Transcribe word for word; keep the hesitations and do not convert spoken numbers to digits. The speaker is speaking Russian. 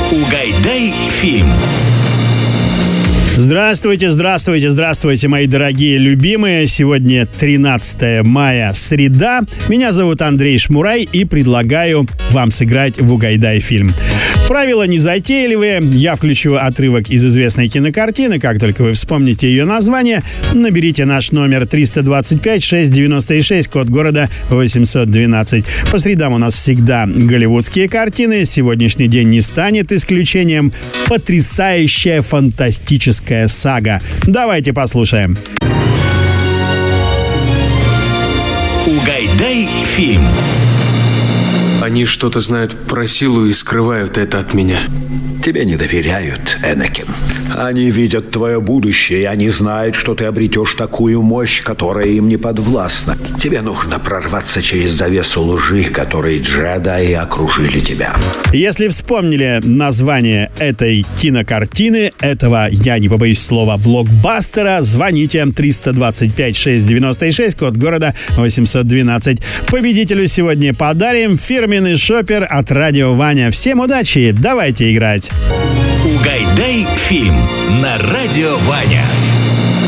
Угайдай фильм. Здравствуйте, здравствуйте, здравствуйте, мои дорогие любимые. Сегодня тринадцатое мая, среда. Меня зовут Андрей Шмурай и предлагаю вам сыграть в «Угайдай фильм». Правила незатейливые. Я включу отрывок из известной кинокартины. Как только вы вспомните ее название, наберите наш номер триста двадцать пять шестьсот девяносто шесть, код города восемьсот двенадцать. По средам у нас всегда голливудские картины. Сегодняшний день не станет исключением. Потрясающая, фантастическая сага. Давайте послушаем. Угайдай фильм. Они что-то знают про силу и скрывают это от меня. Тебе не доверяют, Энакин. Они видят твое будущее, и они знают, что ты обретешь такую мощь, которая им не подвластна. Тебе нужно прорваться через завесу лжи, которой джедаи окружили тебя. Если вспомнили название этой кинокартины, этого, я не побоюсь слова, блокбастера, звоните триста двадцать пять шестьсот девяносто шесть, код города восемьсот двенадцать. Победителю сегодня подарим фирменный шопер от Радио Ваня. Всем удачи, давайте играть. Угайдай фильм на Радио Ваня.